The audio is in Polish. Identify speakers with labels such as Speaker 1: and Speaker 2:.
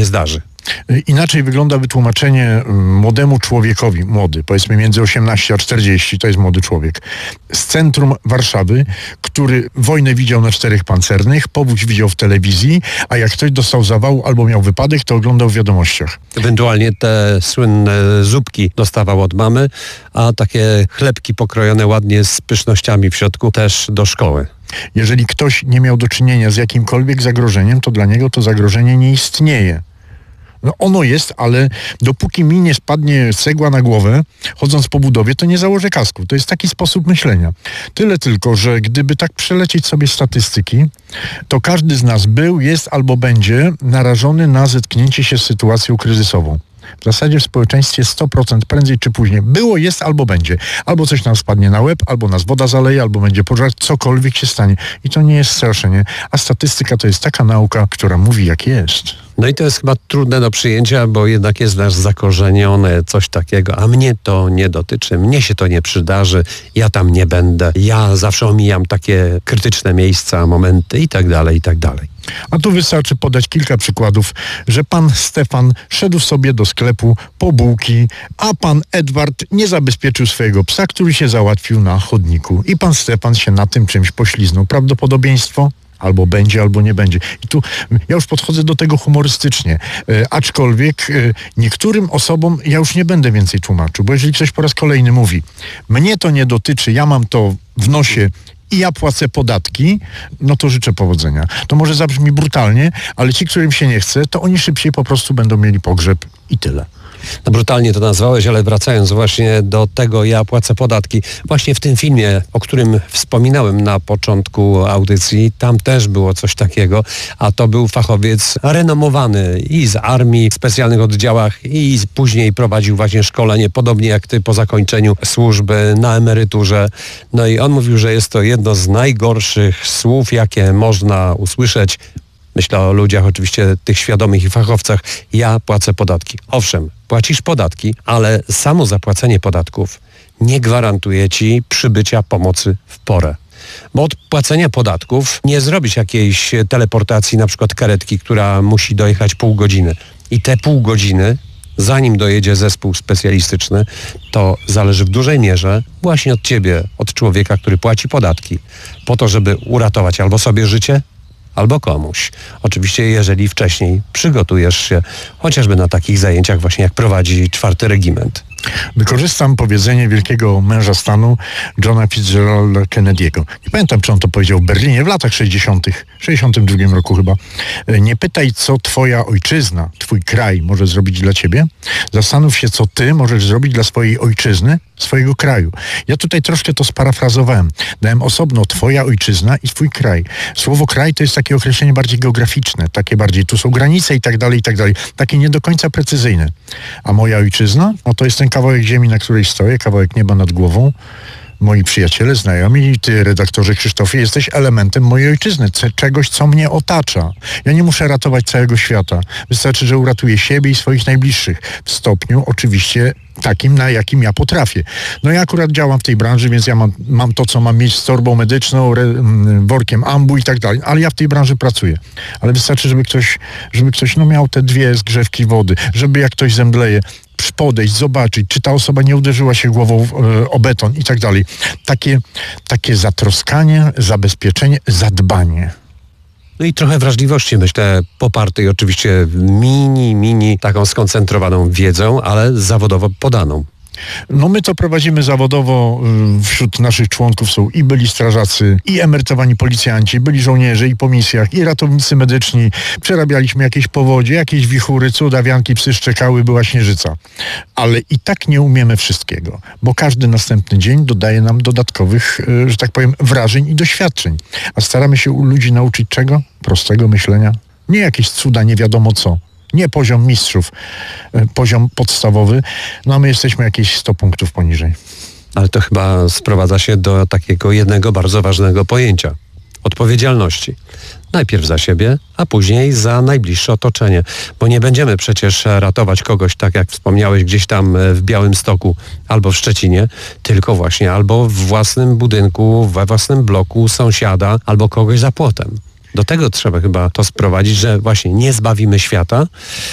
Speaker 1: nie zdarzy.
Speaker 2: Inaczej wygląda wytłumaczenie młodemu człowiekowi, powiedzmy między 18 a 40, to jest młody człowiek, z centrum Warszawy, który wojnę widział na 4 pancernych, powódź widział w telewizji, a jak ktoś dostał zawału albo miał wypadek, to oglądał w wiadomościach.
Speaker 1: Ewentualnie te słynne zupki dostawał od mamy, a takie chlebki pokrojone ładnie z pysznościami w środku też do szkoły.
Speaker 2: Jeżeli ktoś nie miał do czynienia z jakimkolwiek zagrożeniem, to dla niego to zagrożenie nie istnieje. No ono jest, ale dopóki mi nie spadnie cegła na głowę, chodząc po budowie, to nie założę kasku. To jest taki sposób myślenia. Tyle tylko, że gdyby tak przelecieć sobie statystyki, to każdy z nas był, jest albo będzie narażony na zetknięcie się z sytuacją kryzysową. W zasadzie w społeczeństwie 100% prędzej czy później było, jest albo będzie. Albo coś nam spadnie na łeb, albo nas woda zaleje, albo będzie pożar, cokolwiek się stanie. I to nie jest straszenie. A statystyka to jest taka nauka, która mówi jak jest.
Speaker 1: No i to jest chyba trudne do przyjęcia, bo jednak jest nasz zakorzenione coś takiego, a mnie to nie dotyczy, mnie się to nie przydarzy, ja tam nie będę, ja zawsze omijam takie krytyczne miejsca, momenty i tak dalej, i tak dalej.
Speaker 2: A tu wystarczy podać kilka przykładów, że pan Stefan szedł sobie do sklepu po bułki, a pan Edward nie zabezpieczył swojego psa, który się załatwił na chodniku. I pan Stefan się na tym czymś pośliznął. Prawdopodobieństwo? Albo będzie, albo nie będzie. I tu ja już podchodzę do tego humorystycznie. Aczkolwiek niektórym osobom ja już nie będę więcej tłumaczył, bo jeżeli ktoś po raz kolejny mówi, mnie to nie dotyczy, ja mam to w nosie i ja płacę podatki, no to życzę powodzenia. To może zabrzmi brutalnie, ale ci, którym się nie chce, to oni szybciej po prostu będą mieli pogrzeb i tyle.
Speaker 1: No brutalnie to nazwałeś, ale wracając właśnie do tego, ja płacę podatki. Właśnie w tym filmie, o którym wspominałem na początku audycji, tam też było coś takiego, a to był fachowiec renomowany i z armii, w specjalnych oddziałach i później prowadził właśnie szkolenie, podobnie jak ty po zakończeniu służby na emeryturze. No i on mówił, że jest to jedno z najgorszych słów, jakie można usłyszeć. Myślę o ludziach oczywiście tych świadomych i fachowcach. Ja płacę podatki. Owszem, płacisz podatki, ale samo zapłacenie podatków nie gwarantuje ci przybycia pomocy w porę. Bo od płacenia podatków nie zrobisz jakiejś teleportacji, na przykład karetki, która musi dojechać pół godziny. I te pół godziny, zanim dojedzie zespół specjalistyczny, to zależy w dużej mierze właśnie od ciebie, od człowieka, który płaci podatki, po to, żeby uratować albo sobie życie, albo komuś. Oczywiście, jeżeli wcześniej przygotujesz się chociażby na takich zajęciach właśnie jak prowadzi 4. regiment.
Speaker 2: Wykorzystam powiedzenie wielkiego męża stanu Johna Fitzgeralda Kennedy'ego. Nie pamiętam, czy on to powiedział w Berlinie w latach 60., 62 roku chyba. Nie pytaj, co twoja ojczyzna, twój kraj może zrobić dla ciebie. Zastanów się, co ty możesz zrobić dla swojej ojczyzny, swojego kraju. Ja tutaj troszkę to sparafrazowałem. Dałem osobno twoja ojczyzna i twój kraj. Słowo kraj to jest takie określenie bardziej geograficzne, takie bardziej tu są granice i tak dalej, takie nie do końca precyzyjne. A moja ojczyzna, no to jest ten kawałek ziemi, na której stoję, kawałek nieba nad głową. Moi przyjaciele, znajomi, ty, redaktorze Krzysztofie, jesteś elementem mojej ojczyzny, czegoś, co mnie otacza. Ja nie muszę ratować całego świata. Wystarczy, że uratuję siebie i swoich najbliższych. W stopniu oczywiście takim, na jakim ja potrafię. No ja akurat działam w tej branży, więc ja mam to, co mam mieć z torbą medyczną, workiem ambu i tak dalej, ale ja w tej branży pracuję. Ale wystarczy, żeby ktoś miał te 2 zgrzewki wody, żeby jak ktoś zemdleje, podejść, zobaczyć, czy ta osoba nie uderzyła się głową o beton i tak dalej. Takie zatroskanie, zabezpieczenie, zadbanie.
Speaker 1: No i trochę wrażliwości, myślę, popartej oczywiście mini taką skoncentrowaną wiedzą, ale zawodowo podaną.
Speaker 2: No my to prowadzimy zawodowo. Wśród naszych członków są i byli strażacy, i emerytowani policjanci, byli żołnierze i po misjach, i ratownicy medyczni. Przerabialiśmy jakieś powodzie, jakieś wichury, cuda, wianki, psy szczekały, była śnieżyca. Ale i tak nie umiemy wszystkiego, bo każdy następny dzień dodaje nam dodatkowych, że tak powiem, wrażeń i doświadczeń. A staramy się u ludzi nauczyć czego? Prostego myślenia. Nie jakieś cuda, nie wiadomo co. Nie poziom mistrzów, poziom podstawowy, no a my jesteśmy jakieś 100 punktów poniżej.
Speaker 1: Ale to chyba sprowadza się do takiego jednego bardzo ważnego pojęcia. Odpowiedzialności. Najpierw za siebie, a później za najbliższe otoczenie. Bo nie będziemy przecież ratować kogoś, tak jak wspomniałeś, gdzieś tam w Białymstoku albo w Szczecinie, tylko właśnie albo w własnym budynku, we własnym bloku sąsiada, albo kogoś za płotem. Do tego trzeba chyba to sprowadzić, że właśnie nie zbawimy świata,